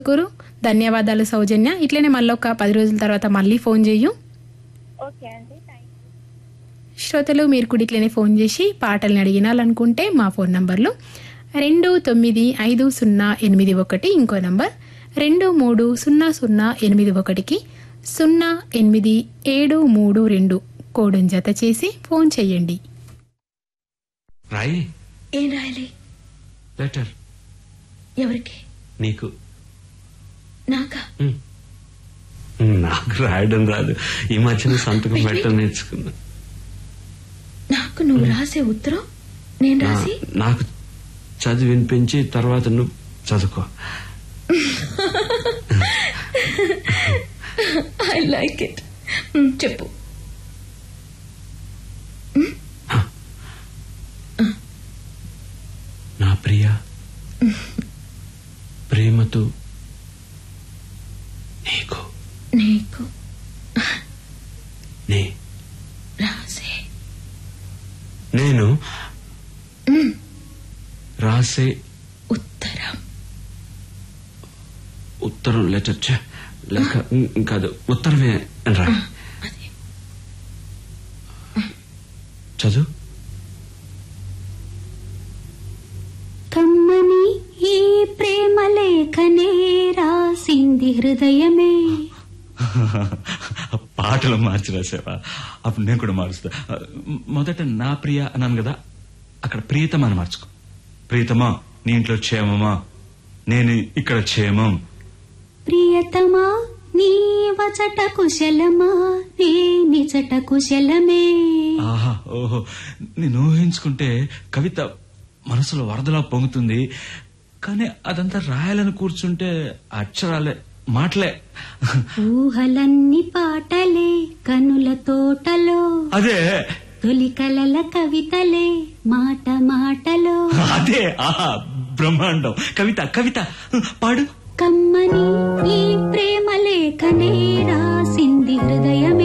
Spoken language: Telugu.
గురు ధన్యవాదాలు సౌజన్య. ఇట్లనే మళ్ళీ ఒక 10 రోజుల తర్వాత మళ్ళీ ఫోన్ చేయు. ఓకే అండి, థ్యాంక్ యూ. శ్రోతలు మీరు కూడా ఇట్లనే ఫోన్ చేసి పాటల్ని అడిగినాలనుకుంటే మా ఫోన్ నంబర్లు 295081, ఇంకో నంబర్ 230081కి 08732 కోడును జత చేసి ఫోన్ చేయండి. రాయి. ఏం రాయాలి? లెటర్. ఎవరికి? నీకు. నాకా? నాకు రాయడం రాదు. ఈ మధ్యన సంతకం పెట్టడం నేర్చుకున్నా. నాకు నువ్వు రాసే ఉత్తరం నేను రాసి నాకు చదివి వినిపించి తర్వాత నువ్వు చదువుకో. I like it. చెప్పు. నా ప్రియ, ప్రేమతో నీకు నీకు నే రాసే నేను రాసే ఉత్తరం లెటర్ లెక్క కాదు, ఉత్తరమే రా. చదువు. కమ్మని ఈ ప్రేమ లేఖనే రాసింది హృదయమే. పాటలు మార్చి రాసావా? అప్పుడు నేను కూడా మారుస్తా. మొదట నా ప్రియ అన్నాను కదా, అక్కడ ప్రియతమా అని మార్చుకో. ప్రియతమా, నీ ఇంట్లో క్షేమమా? నేను ఇక్కడ క్షేమం. ప్రియతమా, నీ వచట కుశలమా? నే నిజట కుశలమే. ఆహా, ఓహో, నేను ఊహించుకుంటే కవిత మనసులో వరదలా పొంగుతుంది. కానీ అదంతా రాయాలని కూర్చుంటే అక్షరాలే, మాటలే. ఊహలన్నీ పాటలే కనుల తోటలో, అదే తొలి కలల కవితలే మాట మాటలో. అదే, ఆహా, బ్రహ్మాండం. కవిత కవిత పాడు. కమ్మని ఈ ప్రేమ లేఖనే రాసింది హృదయమే.